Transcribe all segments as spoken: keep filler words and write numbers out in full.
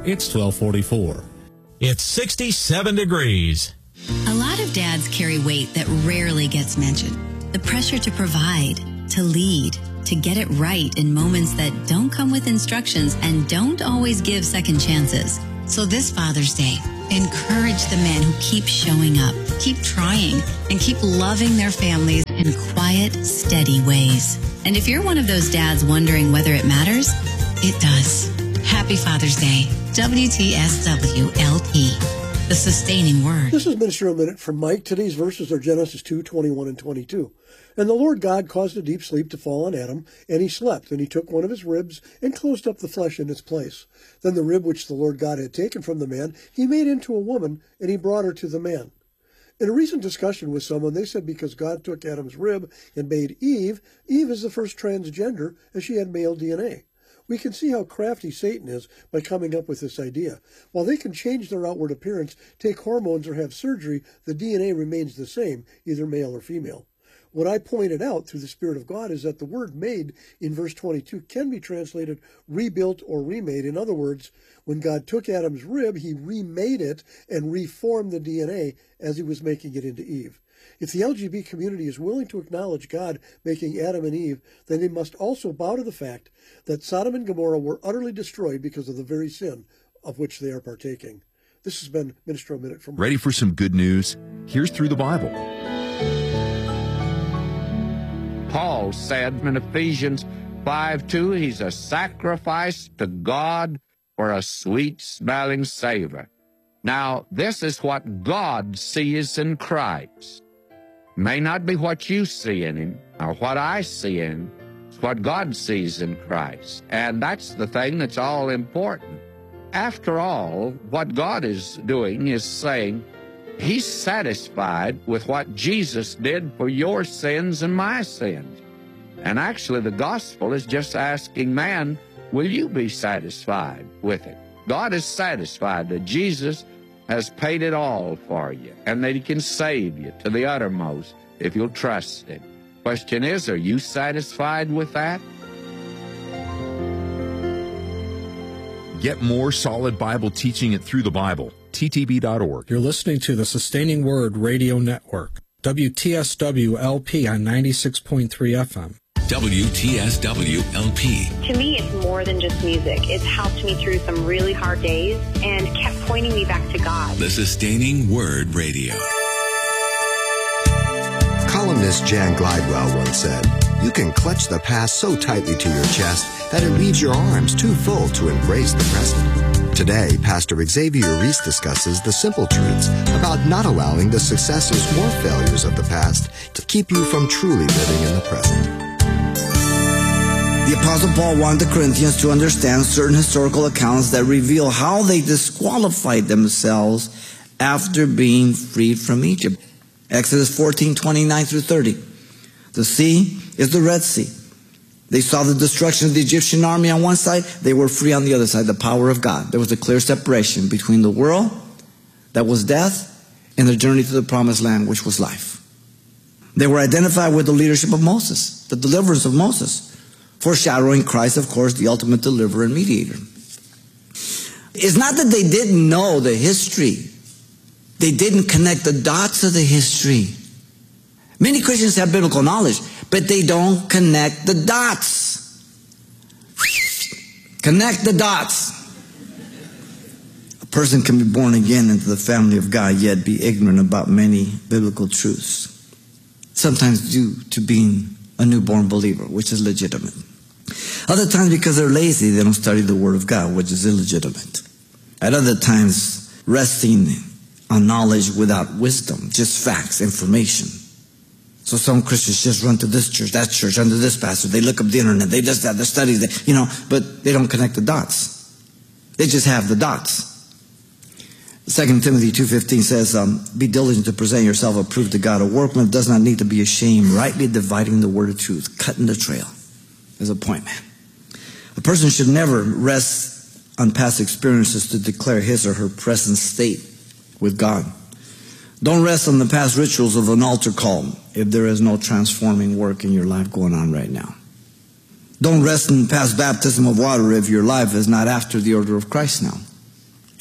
it's twelve forty-four. It's sixty-seven degrees. A lot of dads carry weight that rarely gets mentioned. The pressure to provide, to lead, to get it right in moments that don't come with instructions and don't always give second chances. So this Father's Day, encourage the men who keep showing up, keep trying, and keep loving their families in quiet, steady ways. And if you're one of those dads wondering whether it matters, it does. Happy Father's Day. W T S W L P, the sustaining word. This is Ministry of a Minute from Mike. Today's verses are Genesis two, twenty-one and twenty-two. And the Lord God caused a deep sleep to fall on Adam, and he slept. And he took one of his ribs and closed up the flesh in its place. Then the rib which the Lord God had taken from the man, he made into a woman, and he brought her to the man. In a recent discussion with someone, they said because God took Adam's rib and made Eve, Eve is the first transgender, as she had male D N A. We can see how crafty Satan is by coming up with this idea. While they can change their outward appearance, take hormones, or have surgery, the D N A remains the same, either male or female. What I pointed out through the Spirit of God is that the word made in verse twenty-two can be translated rebuilt or remade. In other words, when God took Adam's rib, he remade it and reformed the D N A as he was making it into Eve. If the L G B T community is willing to acknowledge God making Adam and Eve, then they must also bow to the fact that Sodom and Gomorrah were utterly destroyed because of the very sin of which they are partaking. This has been Minister a Minute from... Ready for some good news? Here's Through the Bible. Paul said in Ephesians five two, he's a sacrifice to God for a sweet-smelling savor. Now, this is what God sees in Christ. May not be what you see in him or what I see in him. It's what God sees in Christ. And that's the thing that's all important. After all, what God is doing is saying he's satisfied with what Jesus did for your sins and my sins. And actually, the gospel is just asking man, will you be satisfied with it? God is satisfied that Jesus has paid it all for you and that he can save you to the uttermost if you'll trust him. Question is, are you satisfied with that? Get more solid Bible teaching at Through the Bible. T T B dot org. You're listening to the Sustaining Word Radio Network. W T S W L P on ninety-six point three F M. W T S W L P. To me, it's more than just music. It's helped me through some really hard days and kept pointing me back to God. The Sustaining Word Radio. Columnist Jan Glidewell once said, "You can clutch the past so tightly to your chest that it leaves your arms too full to embrace the present." Today, Pastor Xavier Reese discusses the simple truths about not allowing the successes or failures of the past to keep you from truly living in the present. The Apostle Paul wanted the Corinthians to understand certain historical accounts that reveal how they disqualified themselves after being freed from Egypt. Exodus fourteen, twenty-nine through thirty. The sea is the Red Sea. They saw the destruction of the Egyptian army on one side. They were free on the other side, the power of God. There was a clear separation between the world that was death and the journey to the promised land, which was life. They were identified with the leadership of Moses, the deliverance of Moses, foreshadowing Christ, of course, the ultimate deliverer and mediator. It's not that they didn't know the history. They didn't connect the dots of the history. Many Christians have biblical knowledge, but they don't connect the dots. Connect the dots. A person can be born again into the family of God, yet be ignorant about many biblical truths, sometimes due to being a newborn believer, which is legitimate. Other times because they're lazy, they don't study the Word of God, which is illegitimate. At other times, resting on knowledge without wisdom, just facts, information. So some Christians just run to this church, that church, under this pastor. They look up the internet. They just have the studies, they, you know, but they don't connect the dots. They just have the dots. Second Timothy two fifteen says, um, be diligent to present yourself approved to God, a workman does not need to be ashamed, rightly dividing the word of truth, cutting the trail. There's a point, man. A person should never rest on past experiences to declare his or her present state with God. Don't rest on the past rituals of an altar call if there is no transforming work in your life going on right now. Don't rest in past baptism of water if your life is not after the order of Christ now.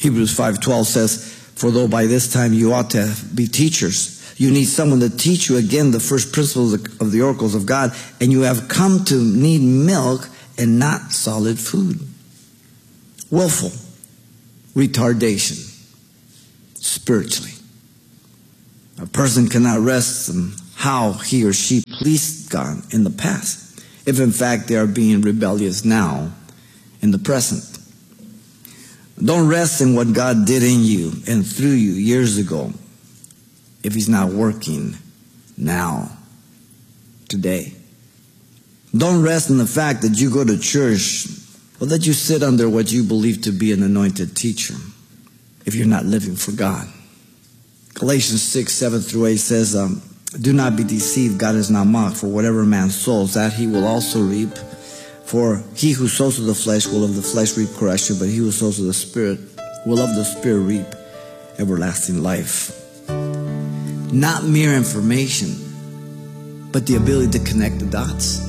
Hebrews five twelve says, for though by this time you ought to be teachers, you need someone to teach you again the first principles of the oracles of God, and you have come to need milk and not solid food. Willful retardation spiritually. A person cannot rest on how he or she pleased God in the past, if in fact they are being rebellious now in the present. Don't rest in what God did in you and through you years ago if he's not working now, today. Don't rest in the fact that you go to church or that you sit under what you believe to be an anointed teacher if you're not living for God. Galatians six, seven through eight says, um, do not be deceived, God is not mocked, for whatever man sows, that he will also reap. For he who sows to the flesh will of the flesh reap correction, but he who sows to the Spirit will of the Spirit reap everlasting life. Not mere information, but the ability to connect the dots.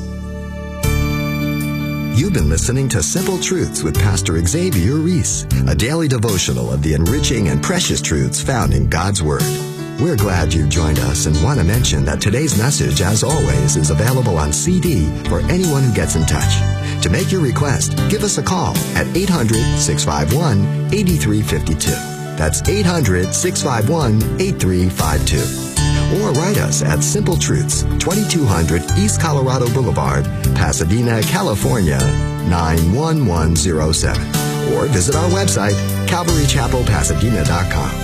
You've been listening to Simple Truths with Pastor Xavier Reese, a daily devotional of the enriching and precious truths found in God's Word. We're glad you've joined us and want to mention that today's message, as always, is available on C D for anyone who gets in touch. To make your request, give us a call at eight hundred, six five one, eight three five two. That's eight hundred, six five one, eight three five two. Or write us at Simple Truths, twenty-two hundred East Colorado Boulevard, Pasadena, California, nine one one zero seven. Or visit our website, calvary chapel pasadena dot com.